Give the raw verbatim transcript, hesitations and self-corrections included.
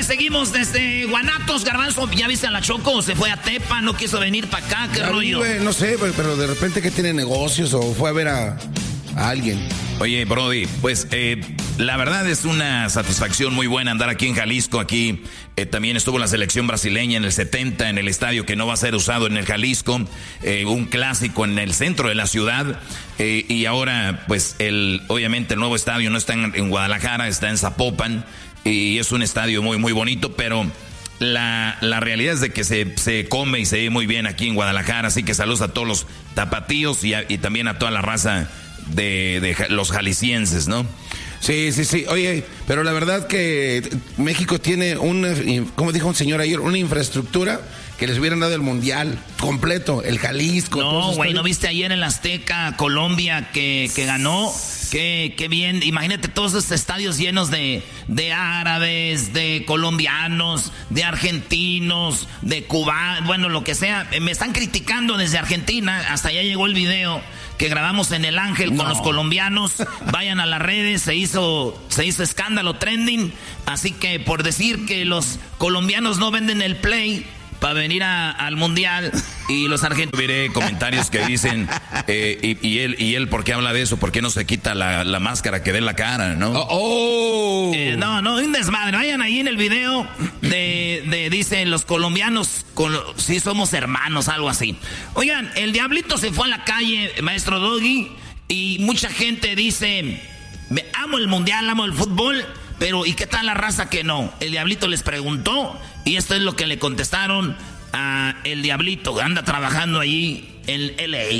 seguimos desde Guanatos. Garbanzo, ¿ya viste a la Choco? ¿Se fue a Tepa? ¿No quiso venir para acá? ¿Qué Ay, rollo? Wey, no sé, pero de repente que tiene negocios o fue a ver a, a alguien. Oye, Brody, pues eh, la verdad es una satisfacción muy buena andar aquí en Jalisco. Aquí eh, también estuvo la selección brasileña en el setenta en el estadio que no va a ser usado en el Jalisco. Eh, un clásico en el centro de la ciudad. Eh, y ahora, pues, el obviamente el nuevo estadio no está en, en Guadalajara, está en Zapopan. Y es un estadio muy, muy bonito, pero la, la realidad es de que se, se come y se ve muy bien aquí en Guadalajara. Así que saludos a todos los tapatíos y, a, y también a toda la raza de, de los jaliscienses, ¿no? Sí, sí, sí. Oye, pero la verdad que México tiene una, como dijo un señor ayer, una infraestructura que les hubieran dado el mundial completo, el Jalisco. No, güey, ¿no viste ayer en la Azteca, Colombia, que, que ganó? Qué, qué bien. Imagínate todos esos estadios llenos de, de árabes, de colombianos, de argentinos, de cubanos, bueno, lo que sea. Me están criticando desde Argentina, hasta allá llegó el video que grabamos en El Ángel con no. los colombianos. Vayan a las redes, se hizo, se hizo escándalo trending. Así que por decir que los colombianos no venden el Play para venir a, al mundial y los argentinos. Veré comentarios que dicen eh, y, y él y él ¿por qué habla de eso? ¿Por qué no se quita la, la máscara que dé en la cara, no? Oh, oh. Eh, no, no, un desmadre. Vayan ahí en el video de, de dicen los colombianos, col- sí somos hermanos, algo así. Oigan, el Diablito se fue a la calle, maestro Doggy, y mucha gente dice, me amo el mundial, amo el fútbol. Pero, ¿y qué tal la raza que no? El Diablito les preguntó y esto es lo que le contestaron a el Diablito. Anda trabajando allí en L A